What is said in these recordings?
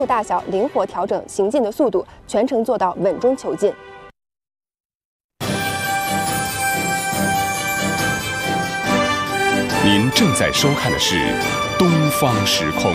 大小灵活调整行进的速度，全程做到稳中求进。 您正在收看的是《东方时空》。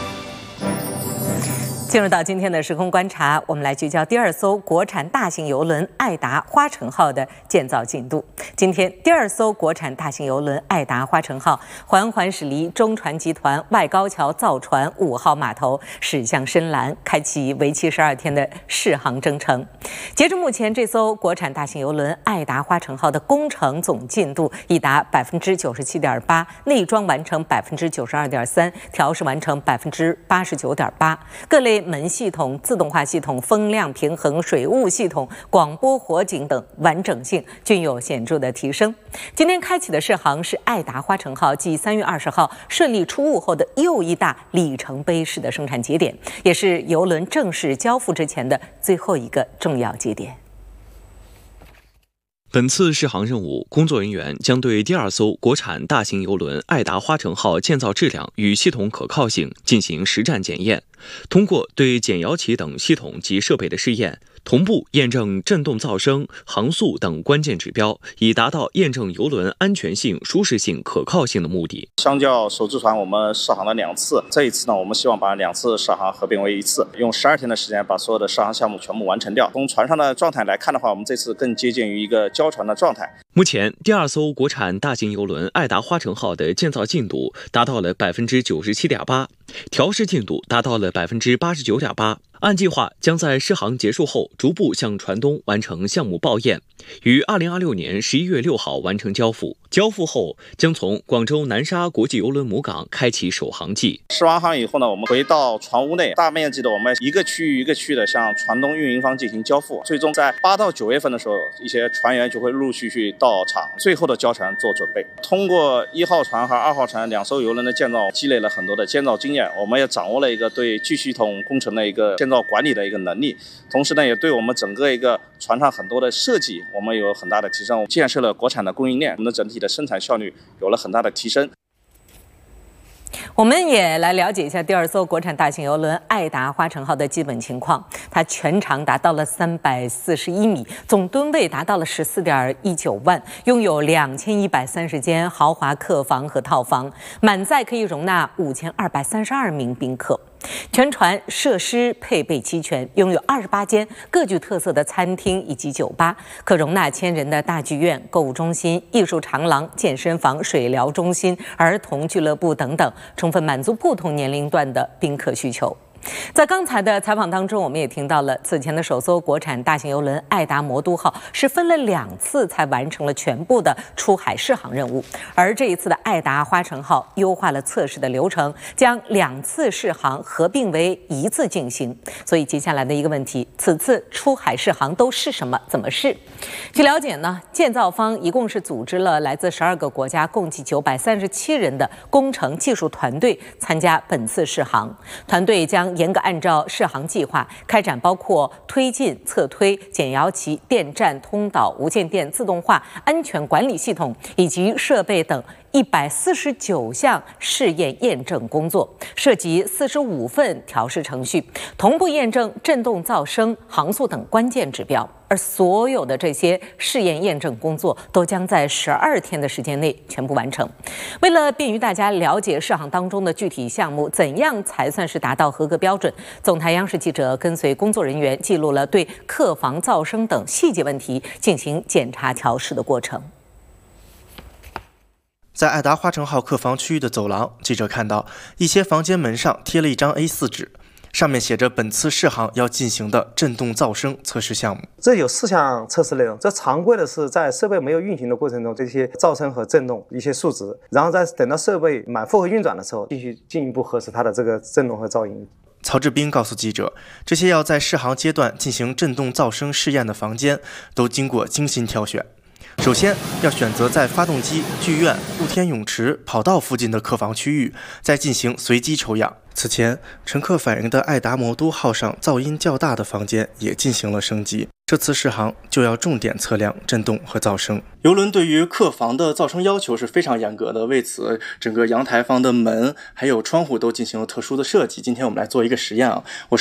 进入到今天的时空观察，我们来聚焦第2艘国产大型邮轮爱达花城号的建造进度。今天，第2艘国产大型邮轮爱达花城号缓缓驶离中船集团外高桥造船5号码头，驶向深蓝，开启为期12天的试航征程。截至目前，这艘国产大型邮轮爱达花城号的工程总进度已达97.8%，内装完成92.3%，调试完成89.8%，各类门系统、自动化系统、风量平衡、水务系统、广播火警等完整性均有显著的提升。今天开启的试航是爱达花城号继3月20号顺利出坞后的又一大里程碑式的生产节点，也是邮轮正式交付之前的最后一个重要节点。 本次试航任务，工作人员将对第2艘国产大型邮轮爱达花城号建造质量与系统可靠性进行实战检验，通过对减摇起等系统及设备的试验，同步验证振动噪声、航速等关键指标，以达到验证邮轮安全性、舒适性、可靠性的目的。 相较首次船，我们试航了2次，这一次呢，我们希望把2次试航合并为1次，用12天的时间把所有的试航项目全部完成掉。从船上的状态来看的话，我们这次更接近于一个交船的状态。 目前，第2艘国产大型邮轮爱达花城号的建造进度达到了97.8%，调试进度达到了89.8%。按计划，将在试航结束后逐步向船东完成项目报验，于2026年11月6号完成交付。交付后，将从广州南沙国际邮轮母港开启首航季。 试完航以后呢，我们回到船坞内，大面积的我们一个区域一个区域的向船东运营方进行交付。最终在8到9月份的时候，一些船员就会陆续到场，最后的交船做准备。通过1号船和2号船2艘邮轮的建造，积累了很多的建造经验，我们也掌握了一个对巨系统工程的一个建造管理的一个能力，同时呢，也对我们整个一个船上很多的设计，我们有很大的提升。建设了国产的供应链，我们的整体的生产效率有了很大的提升。 我们也来了解一下第2艘国产大型邮轮爱达花城号的基本情况。它全长达到了341米，总吨位达到了14.19万，拥有2130间豪华客房和套房，满载可以容纳5232名宾客。全船设施配备齐全，拥有28间各具特色的餐厅以及酒吧，可容纳1000人的大剧院、购物中心、艺术长廊、健身房、水疗中心、儿童俱乐部等等，充分满足不同年龄段的宾客需求。在刚才的采访当中，我们也听到了此前的首艘国产大型邮轮爱达魔都号是分了2次才完成了全部的出海试航任务，而这一次的爱达花城号优化了测试的流程，将2次试航合并为1次进行。所以接下来的一个问题，此次出海试航都是什么？怎么试？据了解呢，建造方一共是组织了来自12个国家共计937人的工程技术团队参加本次试航，团队将严格按照试航计划开展包括推进、侧推、减摇旗、电站、通导、无线电、自动化、安全管理系统以及设备等149项试验验证工作，涉及45份调试程序，同步验证振动噪声、航速等关键指标。而所有的这些试验验证工作都将在12天的时间内全部完成。为了便于大家了解试航当中的具体项目，怎样才算是达到合格标准，总台央视记者跟随工作人员记录了对客房噪声等细节问题进行检查调试的过程。 在爱达花城号客房区域的走廊，记者看到一些房间门上贴了一张 A4 纸，上面写着本次试航要进行的振动噪声测试项目。 这有4项测试内容，这常规的是在设备没有运行的过程中，这些噪声和振动一些数值，然后在等到设备满负荷运转的时候，继续进一步核实它的这个振动和噪音。 曹志斌告诉记者，这些要在试航阶段进行振动噪声试验的房间都经过精心挑选。首先要选择在发动机、剧院、露天泳池、跑道附近的客房区域，再进行随机抽样。 此前，乘客反映的爱达魔都号上噪音较大的房间也进行了升级。这次试航就要重点测量震动和噪声。邮轮对于客房的噪声要求是非常严格的，为此整个阳台房的门还有窗户都进行了特殊的设计。今天我们来做一个实验啊，我